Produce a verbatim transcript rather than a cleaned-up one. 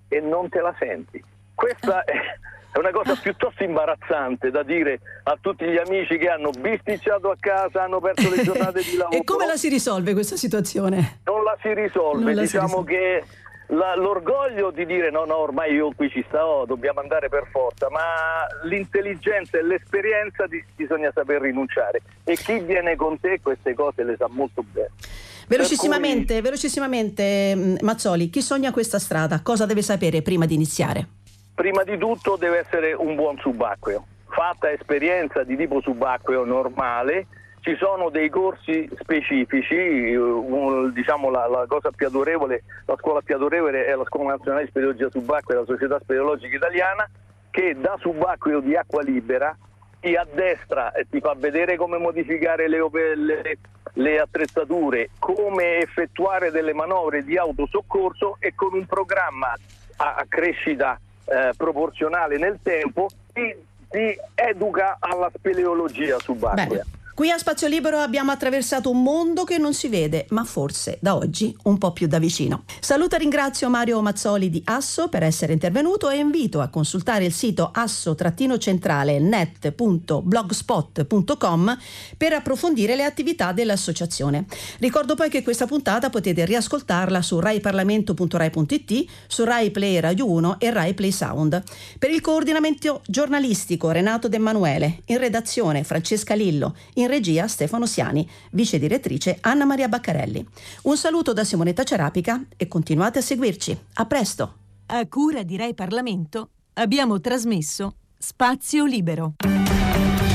e non te la senti. Questa è È una cosa piuttosto imbarazzante da dire a tutti gli amici che hanno bisticciato a casa, hanno perso le giornate di lavoro. E come la si risolve questa situazione? Non la si risolve, la diciamo si risolve. che la, l'orgoglio di dire no, no, ormai io qui ci sto, dobbiamo andare per forza, ma l'intelligenza e l'esperienza di, bisogna saper rinunciare. E chi viene con te queste cose le sa molto bene. Velocissimamente, cui, velocissimamente, Mazzoli, chi sogna questa strada, cosa deve sapere prima di iniziare? Prima di tutto deve essere un buon subacqueo, fatta esperienza di tipo subacqueo normale. Ci sono dei corsi specifici, un, diciamo la, la cosa più adorevole, la scuola più adorevole è la Scuola Nazionale di Speleologia Subacquea della Società Speleologica Italiana, che da subacqueo di acqua libera ti addestra e ti fa vedere come modificare le, le, le attrezzature, come effettuare delle manovre di autosoccorso, e con un programma a, a crescita Eh, proporzionale nel tempo ti, ti educa alla speleologia subacquea. Bene. Qui a Spazio Libero abbiamo attraversato un mondo che non si vede, ma forse da oggi un po' più da vicino. Saluto e ringrazio Mario Mazzoli di Asso per essere intervenuto e invito a consultare il sito asso-centrale net punto blogspot punto com per approfondire le attività dell'associazione. Ricordo poi che questa puntata potete riascoltarla su raiparlamento punto rai punto it, su Rai Play Radio uno e Rai Play Sound. Per il coordinamento giornalistico Renato De Emanuele, in redazione Francesca Lillo, in regia Stefano Siani, vice direttrice Anna Maria Baccarelli. Un saluto da Simonetta Cerapica e continuate a seguirci. A presto. A cura di Rai Parlamento abbiamo trasmesso Spazio Libero.